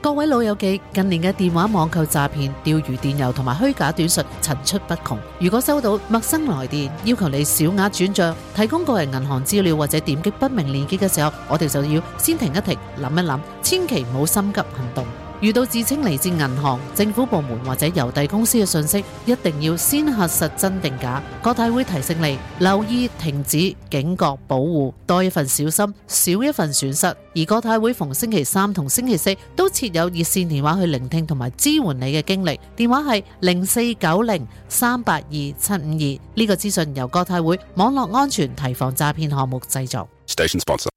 各位老友記，近年嘅電話網購詐騙、釣魚電郵同埋虛假短訊層出不窮。如果收到陌生來電要求你小額轉賬、提供個人銀行資料或者點擊不明鏈接嘅時候，我哋就要先停一停，諗一諗，千祈唔好心急行動。遇到自稱嚟自銀行、政府部門或者郵遞公司嘅信息，一定要先核實真定假。國泰會提醒你留意、停止、警覺、保護，多一份小心，少一份損失。而國泰會逢星期三同星期四都設有熱線電話去聆聽同埋支援你嘅經歷，電話係0490382752。呢個資訊由國泰會網絡安全提防詐騙項目製作。 Station sponsor